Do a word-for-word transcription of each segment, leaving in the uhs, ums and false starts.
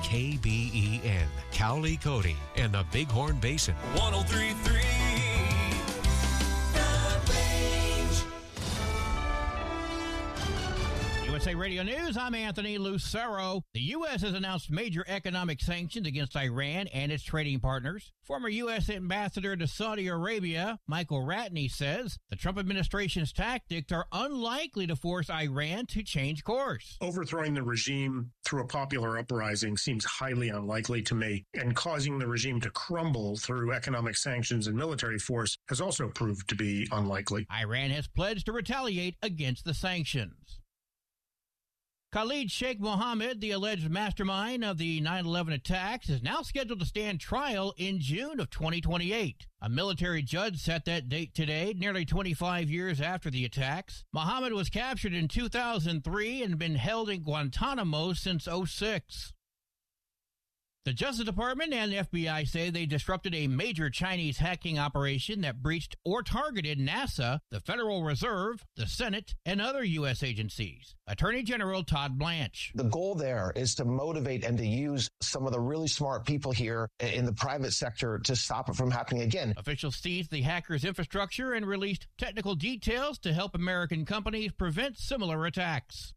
K B E N, Cowley, Cody, and the Bighorn Basin. one oh three point three U S A Radio News, I'm Anthony Lucero. The U S has announced major economic sanctions against Iran and its trading partners. Former U S ambassador to Saudi Arabia, Michael Ratney, says the Trump administration's tactics are unlikely to force Iran to change course. Overthrowing the regime through a popular uprising seems highly unlikely to me, and causing the regime to crumble through economic sanctions and military force has also proved to be unlikely. Iran has pledged to retaliate against the sanctions. Khalid Sheikh Mohammed, the alleged mastermind of the nine eleven attacks, is now scheduled to stand trial in June of twenty twenty-eight. A military judge set that date today, nearly twenty-five years after the attacks. Mohammed was captured in two thousand three and been held in Guantanamo since oh six. The Justice Department and the F B I say they disrupted a major Chinese hacking operation that breached or targeted NASA, the Federal Reserve, the Senate, and other U S agencies. Attorney General Todd Blanche. The goal there is to motivate and to use some of the really smart people here in the private sector to stop it from happening again. Officials seized the hackers' infrastructure and released technical details to help American companies prevent similar attacks.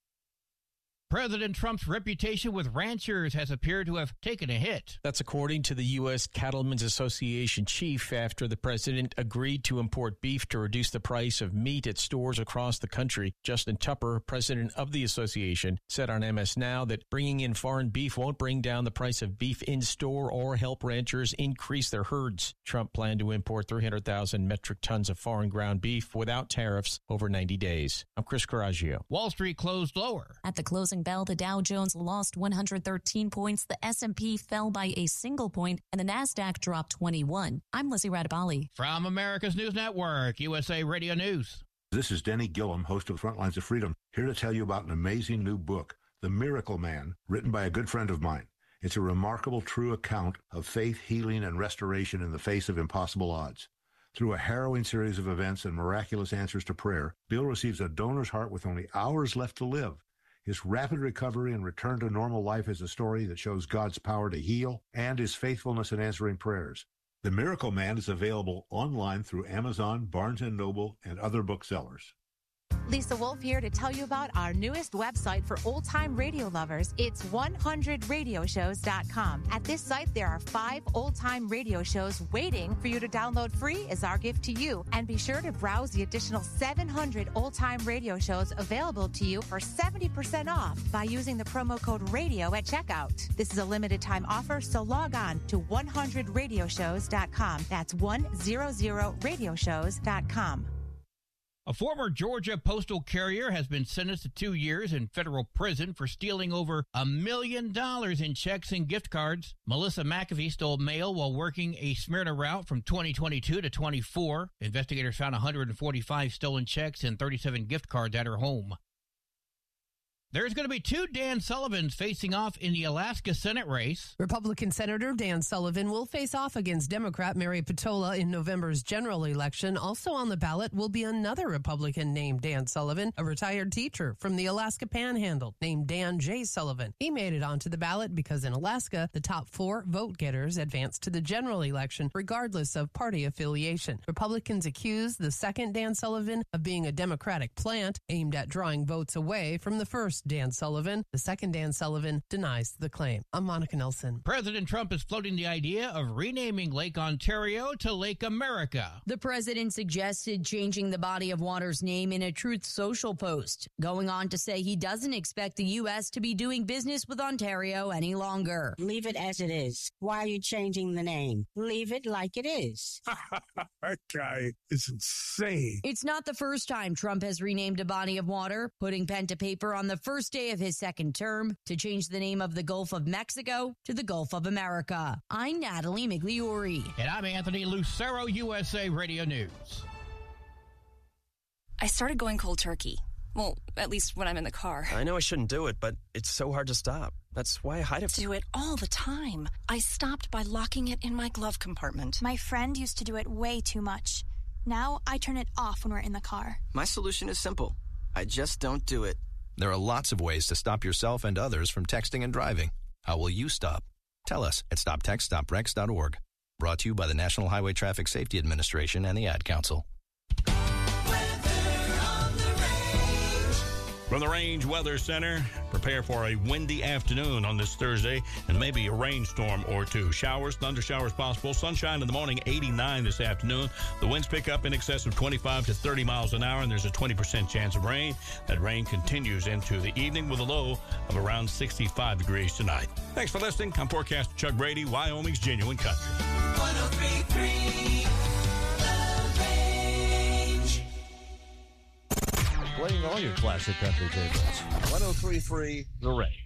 President Trump's reputation with ranchers has appeared to have taken a hit. That's according to the U S Cattlemen's Association chief after the president agreed to import beef to reduce the price of meat at stores across the country. Justin Tupper, president of the association, said on M S Now that bringing in foreign beef won't bring down the price of beef in store or help ranchers increase their herds. Trump planned to import three hundred thousand metric tons of foreign ground beef without tariffs over ninety days. I'm Chris Coraggio. Wall Street closed lower. At the closing bell, the Dow Jones lost one hundred thirteen points, the S and P fell by a single point, and the NASDAQ dropped twenty-one. I'm Lizzie Radabali. From America's News Network, U S A Radio News. This is Denny Gillum, host of Frontlines of Freedom, here to tell you about an amazing new book, The Miracle Man, written by a good friend of mine. It's a remarkable, true account of faith, healing, and restoration in the face of impossible odds. Through a harrowing series of events and miraculous answers to prayer, Bill receives a donor's heart with only hours left to live. His rapid recovery and return to normal life is a story that shows God's power to heal and his faithfulness in answering prayers. The Miracle Man is available online through Amazon, Barnes and Noble, and other booksellers. Lisa Wolf here to tell you about our newest website for old-time radio lovers. It's one hundred radio shows dot com. At this site, there are five old-time radio shows waiting for you to download free as our gift to you. And be sure to browse the additional seven hundred old-time radio shows available to you for seventy percent off by using the promo code RADIO at checkout. This is a limited-time offer, so log on to one hundred radio shows dot com. That's one hundred radio shows dot com. A former Georgia postal carrier has been sentenced to two years in federal prison for stealing over a million dollars in checks and gift cards. Melissa McAfee stole mail while working a Smyrna route from twenty twenty-two to twenty-four. Investigators found one hundred forty-five stolen checks and thirty-seven gift cards at her home. There's going to be two Dan Sullivans facing off in the Alaska Senate race. Republican Senator Dan Sullivan will face off against Democrat Mary Patola in November's general election. Also on the ballot will be another Republican named Dan Sullivan, a retired teacher from the Alaska Panhandle named Dan J. Sullivan. He made it onto the ballot because in Alaska, the top four vote getters advance to the general election regardless of party affiliation. Republicans accuse the second Dan Sullivan of being a Democratic plant aimed at drawing votes away from the first Dan Sullivan. The second Dan Sullivan denies the claim. I'm Monica Nelson. President Trump is floating the idea of renaming Lake Ontario to Lake America. The president suggested changing the body of water's name in a Truth Social post, going on to say he doesn't expect the U S to be doing business with Ontario any longer. Leave it as it is. Why are you changing the name? Leave it like it is. That guy is insane. It's not the first time Trump has renamed a body of water, putting pen to paper on the first day of his second term to change the name of the Gulf of Mexico to the Gulf of America. I'm Natalie Migliori. And I'm Anthony Lucero, U S A Radio News. I started going cold turkey. Well, at least when I'm in the car. I know I shouldn't do it, but it's so hard to stop. That's why I hide it. Do it all the time. I stopped by locking it in my glove compartment. My friend used to do it way too much. Now I turn it off when we're in the car. My solution is simple. I just don't do it. There are lots of ways to stop yourself and others from texting and driving. How will you stop? Tell us at stop text stop rex dot org. Brought to you by the National Highway Traffic Safety Administration and the Ad Council. From the Range Weather Center, prepare for a windy afternoon on this Thursday and maybe a rainstorm or two. Showers, thunder showers possible. Sunshine in the morning, eighty-nine this afternoon. The winds pick up in excess of twenty-five to thirty miles an hour, and there's a twenty percent chance of rain. That rain continues into the evening with a low of around sixty-five degrees tonight. Thanks for listening. I'm forecaster Chuck Brady, Wyoming's Genuine Country. one oh three point three Playing all your classic country favorites. one oh three point three The Range.